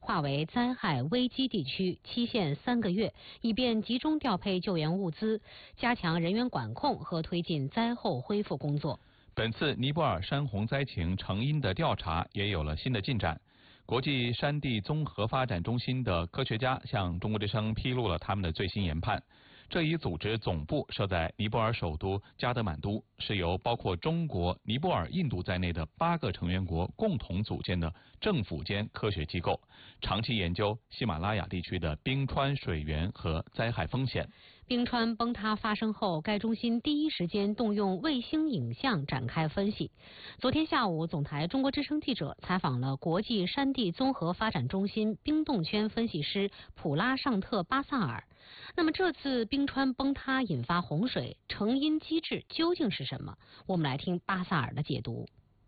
划为灾害危机地区，期限3个月，以便集中调配救援物资，加强人员管控和推进灾后恢复工作。 本次尼泊尔山洪灾情成因的调查也有了新的进展。国际山地综合发展中心的科学家向中国之声披露了他们的最新研判。这一组织总部设在尼泊尔首都加德满都，是由包括中国、尼泊尔、印度在内的8个成员国共同组建的政府间科学机构，长期研究喜马拉雅地区的冰川水源和灾害风险。 冰川崩塌发生后，该中心第一时间动用卫星影像展开分析。昨天下午，总台中国之声记者采访了国际山地综合发展中心冰冻圈分析师普拉尚特巴萨尔。那么这次冰川崩塌引发洪水，成因机制究竟是什么？我们来听巴萨尔的解读。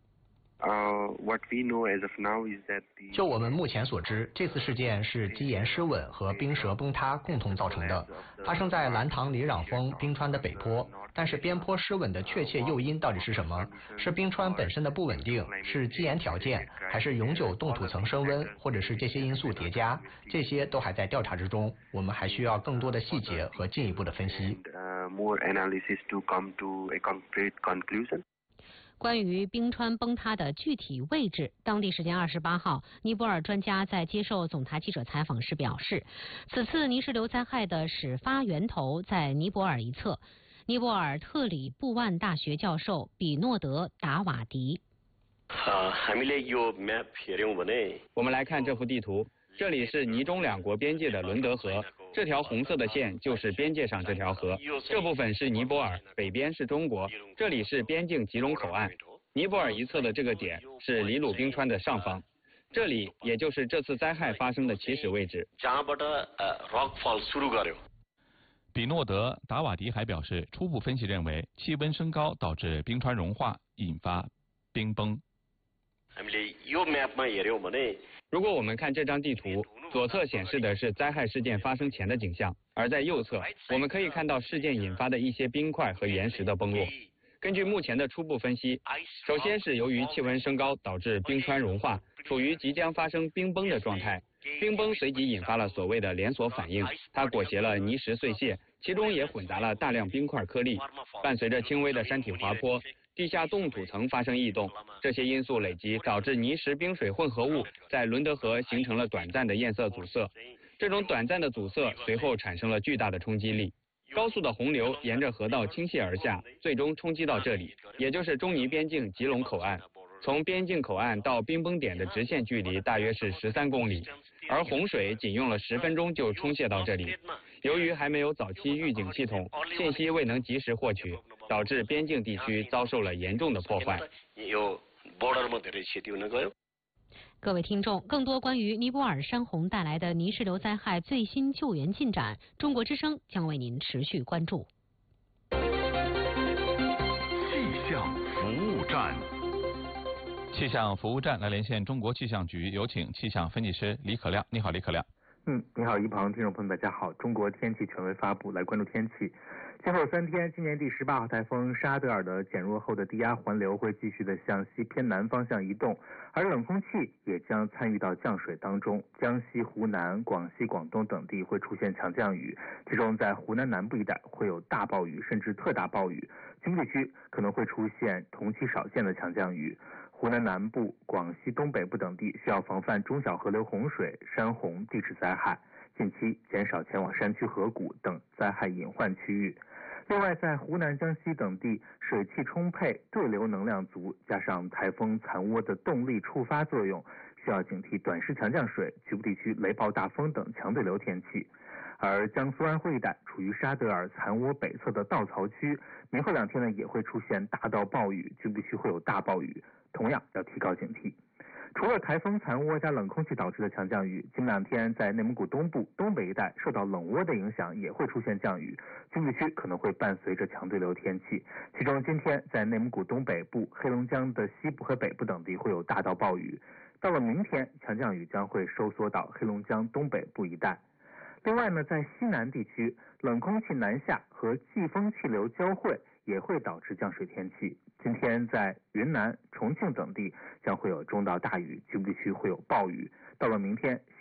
就我们目前所知，这次事件是基岩失稳和冰舌崩塌共同造成的，发生在兰唐里壤峰冰川的北坡。但是边坡失稳的确切诱因到底是什么？是冰川本身的不稳定，是基岩条件，还是永久冻土层升温，或者是这些因素叠加？这些都还在调查之中，我们还需要更多的细节和进一步的分析。 关于冰川崩塌的具体位置，当地时间28号，尼泊尔专家在接受总台记者采访时表示，此次泥石流灾害的始发源头在尼泊尔一侧。尼泊尔特里布万大学教授比诺德·达瓦迪。 我们来看这幅地图，这里是尼中两国边界的伦德河，这条红色的线就是边界上这条河，这部分是尼泊尔，北边是中国，这里是边境吉隆口岸。尼泊尔一侧的这个点是里鲁冰川的上方，这里也就是这次灾害发生的起始位置。 比诺德·达瓦迪还表示，初步分析认为气温升高导致冰川融化，引发冰崩。 如果我们看这张地图，左侧显示的是灾害事件发生前的景象，而在右侧我们可以看到事件引发的一些冰块和岩石的崩落。根据目前的初步分析，首先是由于气温升高导致冰川融化，处于即将发生冰崩的状态。冰崩随即引发了所谓的连锁反应，它裹挟了泥石碎屑，其中也混杂了大量冰块颗粒。伴随着轻微的山体滑坡，地下冻土层发生异动，这些因素累积导致泥石冰水混合物在伦德河形成了短暂的堰塞阻塞。这种短暂的阻塞随后产生了巨大的冲击力，高速的洪流沿着河道倾泻而下，最终冲击到这里，也就是中尼边境吉隆口岸。从边境口岸到冰崩点的直线距离大约是13公里，而洪水仅用了10分钟就冲泻到这里。由于还没有早期预警系统，信息未能及时获取，导致边境地区遭受了严重的破坏。 各位听众，更多关于尼泊尔山洪带来的泥石流灾害最新救援进展，中国之声将为您持续关注。 气象服务站。 气象服务站来连线中国气象局，有请气象分析师李可亮。你好，李可亮。 你好，一旁听众朋友们，大家好。中国天气权威发布，来关注天气。今后3天，今年第18号台风沙德尔的减弱后的低压环流会继续的向西偏南方向移动，而冷空气也将参与到降水当中。江西、湖南、广西、广东等地会出现强降雨，其中在湖南南部一带会有大暴雨甚至特大暴雨，局部地区可能会出现同期少见的强降雨。湖南南部、广西东北部等地需要防范中小河流洪水、山洪、地质灾害，近期减少前往山区河谷等灾害隐患区域。另外，在湖南、江西等地，水汽充沛，对流能量足，加上台风残涡的动力触发作用，需要警惕短时强降水、局部地区雷暴大风等强对流天气。而江苏安徽一带处于沙德尔残涡北侧的稻草区，明后2天呢也会出现大到暴雨，局部地区会有大暴雨，同样要提高警惕。除了台风残涡加冷空气导致的强降雨，今2天在内蒙古东部、东北一带受到冷涡的影响，也会出现降雨，局部地区可能会伴随着强对流天气。其中今天在内蒙古东北部、黑龙江的西部和北部等地会有大到暴雨，到了明天强降雨将会收缩到黑龙江东北部一带。另外呢，在西南地区，冷空气南下和季风气流交汇也会导致降水天气。今天在云南、重庆等地将会有中到大雨，局部地区会有暴雨。到了明天，